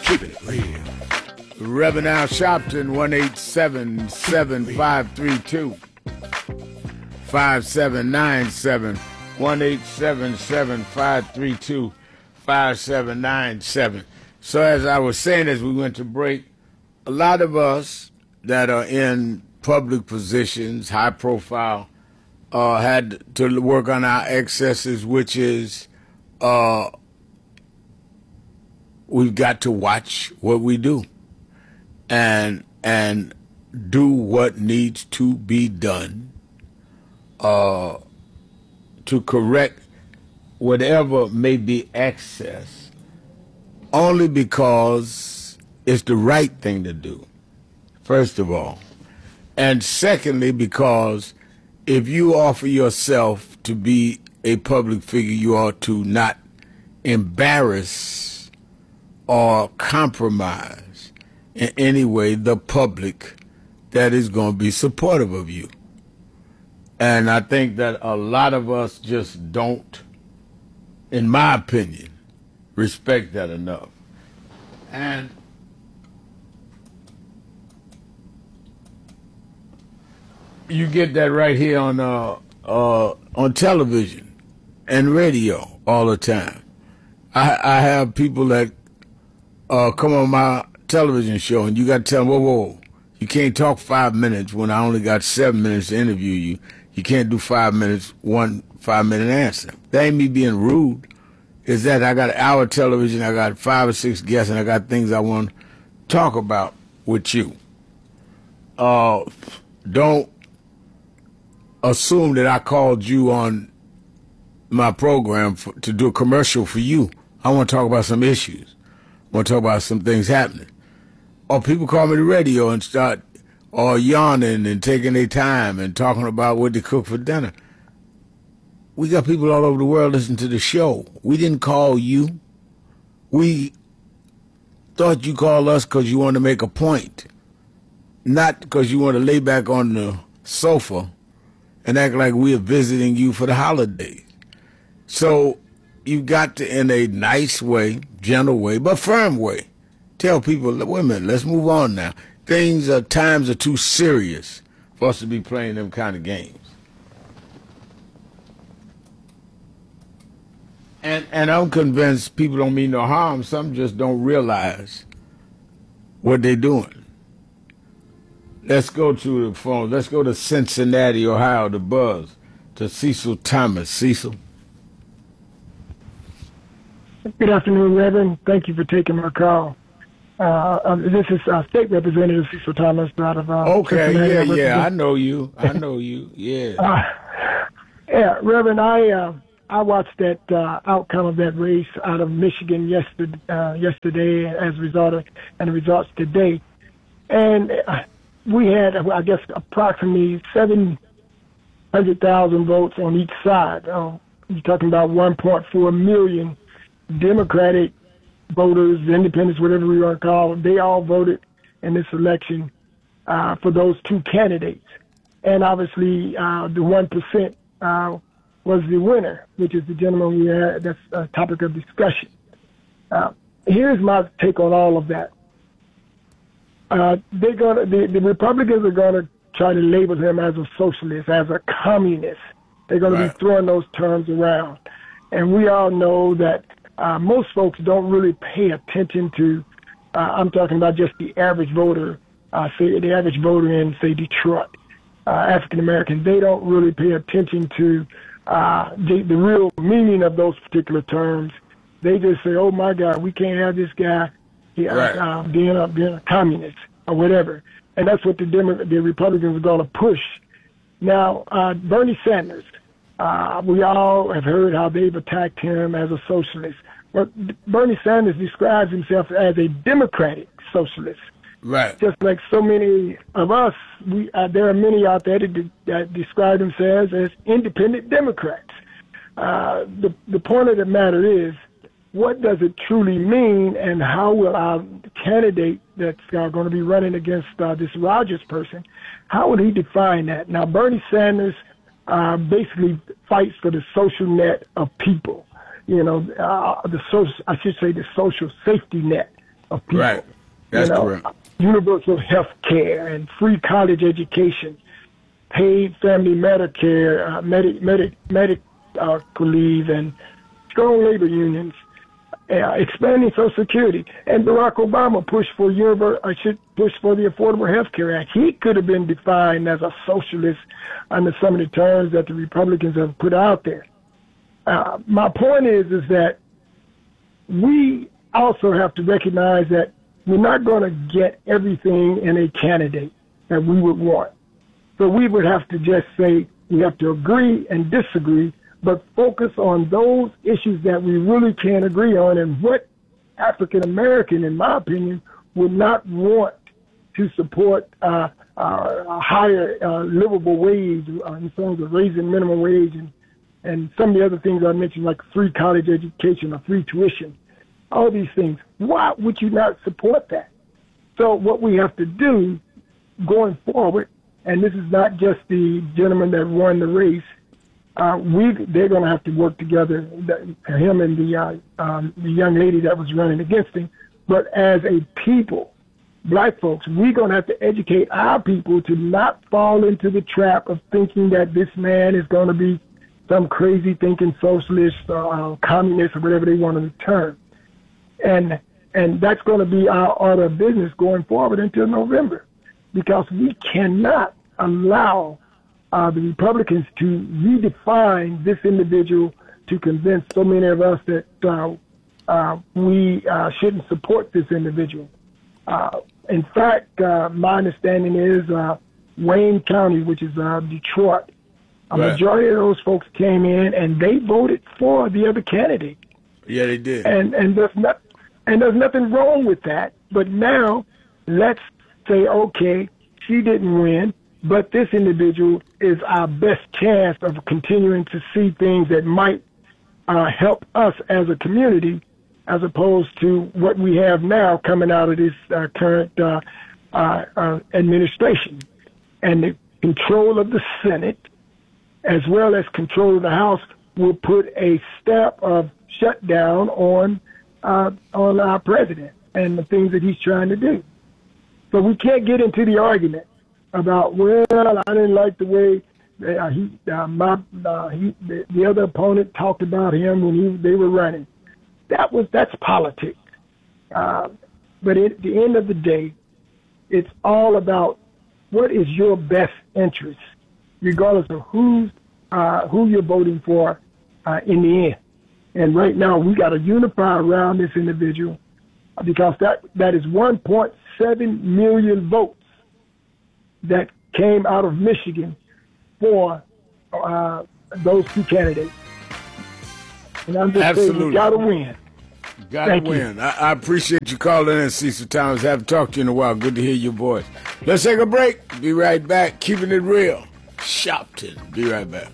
Keeping it real. Reverend Al Sharpton, 1-877-532-5797. 1-877-532-5797. So as I was saying as we went to break, a lot of us that are in public positions, high profile, had to work on our excesses, which is we've got to watch what we do and do what needs to be done to correct whatever may be excess, only because it's the right thing to do, first of all. And secondly, because if you offer yourself to be a public figure, you ought to not embarrass or compromise in any way the public that is going to be supportive of you. And I think that a lot of us just don't, in my opinion, respect that enough. And you get that right here on television and radio all the time. I have people that come on my television show, and you got to tell them, whoa, you can't talk 5 minutes when I only got 7 minutes to interview you. You can't do 5 minutes, 1 5-minute answer. That ain't me being rude. It's that I got an hour television, I got 5 or 6 guests, and I got things I want to talk about with you. Don't assume that I called you on my program to do a commercial for you. I want to talk about some issues. I want to talk about some things happening. Or people call me the radio and start yawning and taking their time and talking about what they cook for dinner. We got people all over the world listening to the show. We didn't call you. We thought you called us because you wanted to make a point, not because you want to lay back on the sofa and act like we're visiting you for the holidays. So you got to, in a nice way, gentle way, but firm way, tell people, wait a minute, let's move on now. Times are too serious for us to be playing them kind of games. And I'm convinced people don't mean no harm. Some just don't realize what they're doing. Let's go to the phone. Let's go to Cincinnati, Ohio, the Buzz, to Cecil Thomas. Cecil. Good afternoon, Reverend. Thank you for taking my call. This is State Representative Cecil Thomas out of Okay, yeah, I know you. Yeah. Yeah, Reverend, I watched that outcome of that race out of Michigan yesterday as a result of, and the results today. And we had, I guess, approximately 700,000 votes on each side. You're talking about 1.4 million Democratic voters, independents, whatever we want to call them. They all voted in this election for those two candidates. And obviously, the 1% was the winner, which is the gentleman we had. That's a topic of discussion. Here's my take on all of that. The Republicans are going to try to label him as a socialist, as a communist. They're going to be throwing those terms around. And we all know that most folks don't really pay attention to, I'm talking about just the average voter, say the average voter in, say, Detroit, African American. They don't really pay attention to the real meaning of those particular terms. They just say, oh, my God, we can't have this guy being a communist or whatever. And that's what the Republicans are going to push. Now, Bernie Sanders, we all have heard how they've attacked him as a socialist. But Bernie Sanders describes himself as a democratic socialist. Right. Just like so many of us, there are many out there that describe themselves as independent Democrats. The point of the matter is, what does it truly mean, and how will our candidate that's going to be running against this Rogers person, how will he define that? Now, Bernie Sanders basically fights for the social net of people. You know, the social safety net. of people. Right. That's correct. Universal health care and free college education, paid family Medicare, medical leave, and strong labor unions, expanding Social Security. And Barack Obama pushed for the Affordable Health Care Act. He could have been defined as a socialist under some of the terms that the Republicans have put out there. My point is that we also have to recognize that we're not going to get everything in a candidate that we would want. So we would have to just say we have to agree and disagree, but focus on those issues that we really can agree on, and what African American, in my opinion, would not want to support a higher livable wage in terms of raising minimum wage and some of the other things I mentioned, like free college education or free tuition, all these things. Why would you not support that? So what we have to do going forward, and this is not just the gentleman that won the race, they're going to have to work together, him and the young lady that was running against him. But as a people, black folks, we're going to have to educate our people to not fall into the trap of thinking that this man is going to be some crazy thinking socialist or communist or whatever they want to term. And that's going to be our order of business going forward until November, because we cannot allow the Republicans to redefine this individual to convince so many of us that we shouldn't support this individual. In fact, my understanding is Wayne County, which is Detroit, a majority of those folks came in and they voted for the other candidate. Yeah, they did. And there's nothing wrong with that. But now let's say, okay, she didn't win, but this individual is our best chance of continuing to see things that might help us as a community, as opposed to what we have now coming out of this current administration. And the control of the Senate, as well as control of the House, will put a stamp of shutdown on our president and the things that he's trying to do. So we can't get into the argument about, well, I didn't like the way the other opponent talked about him when they were running. That's politics. But at the end of the day, it's all about what is your best interest, regardless of who you're voting for in the end. And right now, we got to unify around this individual, because that is 1.7 million votes that came out of Michigan for those two candidates. And I'm just saying, you got to win. Got to win. I appreciate you calling in, Cecil Thomas. I haven't talked to you in a while. Good to hear your voice. Let's take a break. Be right back. Keeping it real. Shopton. Be right back.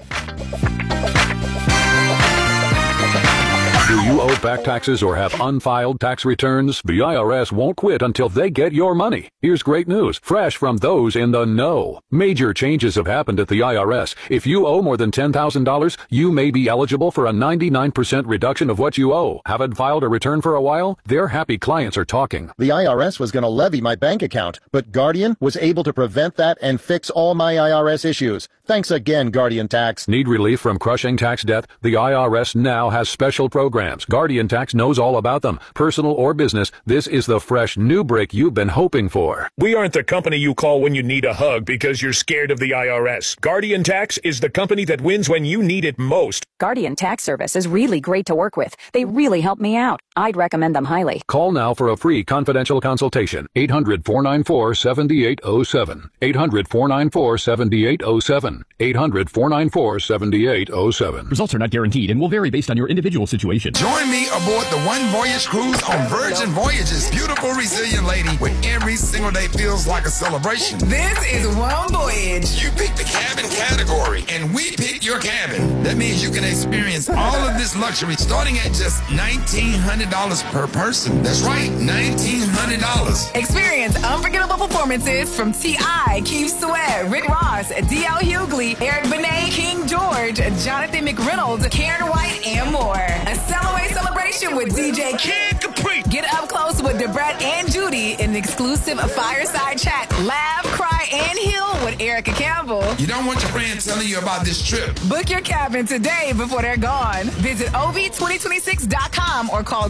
Do you owe back taxes or have unfiled tax returns? The IRS won't quit until they get your money. Here's great news, fresh from those in the know. Major changes have happened at the IRS. If you owe more than $10,000, you may be eligible for a 99% reduction of what you owe. Haven't filed a return for a while? Their happy clients are talking. The IRS was going to levy my bank account, but Guardian was able to prevent that and fix all my IRS issues. Thanks again, Guardian Tax. Need relief from crushing tax debt? The IRS now has special programs. Guardian Tax knows all about them. Personal or business, this is the fresh new break you've been hoping for. We aren't the company you call when you need a hug because you're scared of the IRS. Guardian Tax is the company that wins when you need it most. Guardian Tax Service is really great to work with. They really help me out. I'd recommend them highly. Call now for a free confidential consultation. 800-494-7807. 800-494-7807. 800-494-7807. Results are not guaranteed and will vary based on your individual situation. Join me aboard the One Voyage cruise on Virgin Voyages. Beautiful, resilient lady, where every single day feels like a celebration. This is One Voyage. You pick the cabin category, and we pick your cabin. That means you can experience all of this luxury starting at just $1,900 per person. That's right, $1,900. Experience unforgettable performances from T.I., Keith Sweat, Rick Ross, D.L. Hughley, Eric Benet, King George, Jonathan Nathan McReynolds, Karen White, and more. A Cellaway celebration with DJ Kid Capri. Get up close with Debrett and Judy in an exclusive fireside chat. Laugh, cry, and heal with Erica Campbell. You don't want your friends telling you about this trip. Book your cabin today before they're gone. Visit OV2026.com or call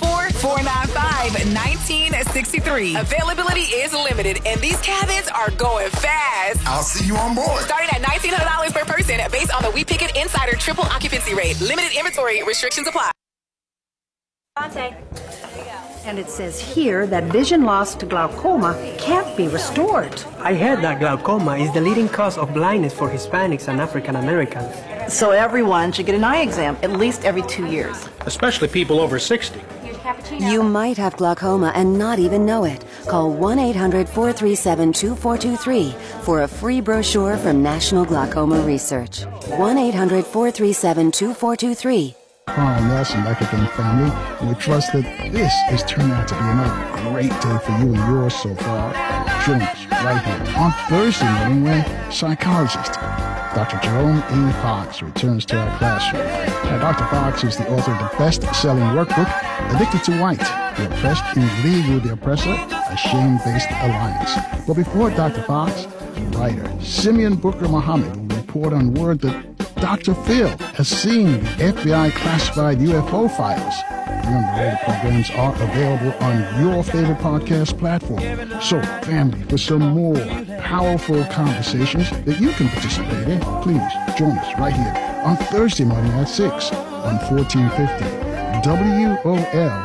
214-495-1963. Availability is limited, and these cabins are going fast. I'll see you on board. Starting at $1,900 per person based on the We Pick It Insider triple occupancy rate. Limited inventory restrictions apply. And it says here that vision loss to glaucoma can't be restored. I heard that glaucoma is the leading cause of blindness for Hispanics and African Americans. So everyone should get an eye exam at least every 2 years. Especially people over 60. You might have glaucoma and not even know it. Call 1-800-437-2423 for a free brochure from National Glaucoma Research. 1-800-437-2423. Carl Nelson, back again, family. And we trust that this has turned out to be another great day for you and yours so far. Join us right here on Thursday morning when psychologist Dr. Jerome E. Fox returns to our classroom. Now, Dr. Fox is the author of the best-selling workbook, Addicted to White, The Oppressed in League with the Oppressor, a Shame-Based Alliance. But before Dr. Fox, writer Simeon Booker Muhammad will report on word that Dr. Phil has seen the FBI classified UFO files. Remember, all the programs are available on your favorite podcast platform. So, family, for some more powerful conversations that you can participate in, please join us right here on Thursday morning at 6 on 1450 WOL.